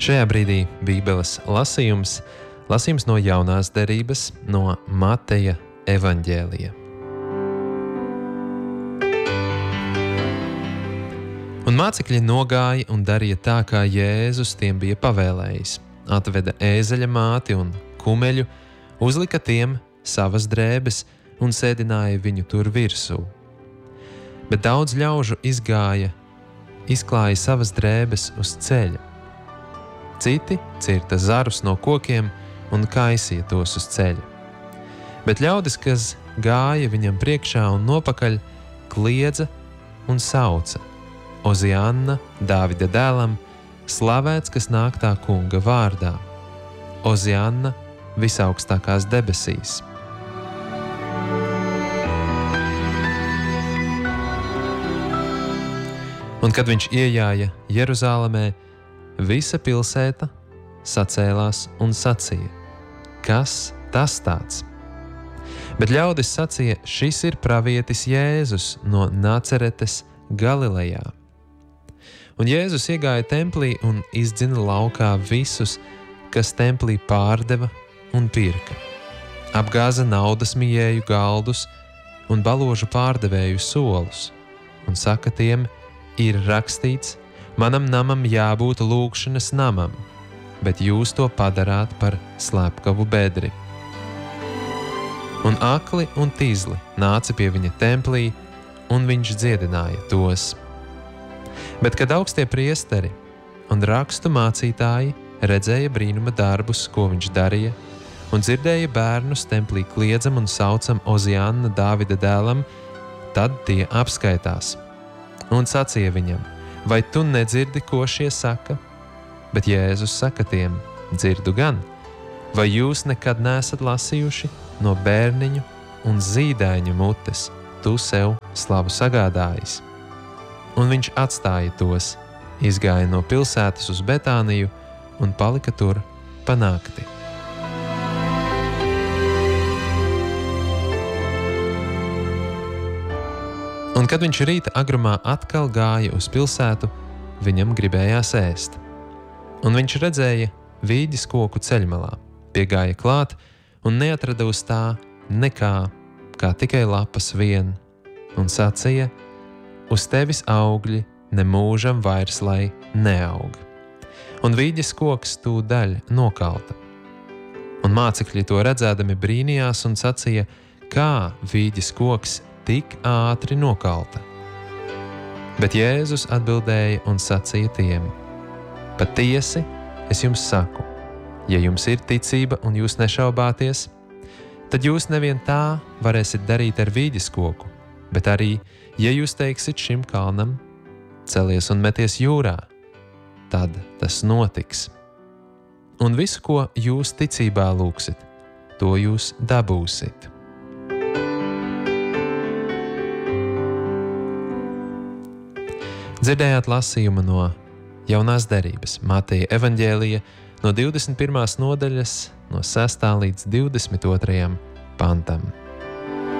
Šajā brīdī Bībeles lasījums no Jaunās derības, no Mateja evaņģēlija. Un mācekļi nogāja un darīja tā, kā Jēzus tiem bija pavēlējis. Atveda ēzeļa māti un kumeļu, uzlika tiem savas drēbes un sēdināja viņu tur virsū. Bet daudz ļaužu izklāja savas drēbes uz ceļa. Citi cirta zarus no kokiem un kaisīja tos uz ceļa. Bet ļaudis, kas gāja viņam priekšā un nopakaļ, kliedza un sauca: Ozianna, Dāvida dēlam, slavēts, kas nāk tā kunga vārdā. Ozianna visaugstākās debesīs. Un kad viņš iejāja Jeruzālemē, visa pilsēta sacēlās un sacīja: kas tas tāds? Bet ļaudis sacīja: šis ir pravietis Jēzus no Naceretes Galilejā. Un Jēzus iegāja templī un izdzina laukā visus, kas templī pārdeva un pirka. Apgāza naudas mijēju galdus un baložu pārdevēju solus, un saka tiem: ir rakstīts, manam namam jābūt lūgšanas namam, bet jūs to padarāt par slepkavu bedri. Un akli un tīzli nāca pie viņa templī, un viņš dziedināja tos. Bet, kad augstie priesteri un rakstu mācītāji redzēja brīnuma darbus, ko viņš darīja, un dzirdēja bērnus templī kliedzam un saucam Ozianna Dāvida dēlam, tad tie apskaitās un sacīja viņam: vai tu nedzirdi, ko šie saka? Bet Jēzus saka tiem: dzirdu gan. Vai jūs nekad neesat lasījuši no bērniņu un zīdaiņu mutes tu sev slavu sagādājis? Un viņš atstāja tos, izgāja no pilsētas uz Betāniju un palika tur pa nakti. Un kad viņš rīta agrumā atkal gāja uz pilsētu, viņam gribējās ēst. Un viņš redzēja vīģes koku ceļmalā, piegāja klāt un neatrada uz tā nekā, kā tikai lapas vien, un sacīja: uz tevis augļi nemūžam vairs lai neaug. Un vīģes koks tūdaļ nokalta. Un mācekļi to redzēdami brīnījās un sacīja: kā vīģes koks tik ātri nokalta? Bet Jēzus atbildēja un sacīja tiem: patiesi, es jums saku, ja jums ir ticība un jūs nešaubāties, tad jūs nevien tā varēsiet darīt ar vīģes koku, bet arī, ja jūs teiksit šim kalnam: celies un meties jūrā, tad tas notiks. Un visu, ko jūs ticībā lūgsit, to jūs dabūsit. Dzirdējāt lasījumu no Jaunās derības, Mateja evaņģēlija, no 21. nodaļas, no 6. līdz 22. pantam.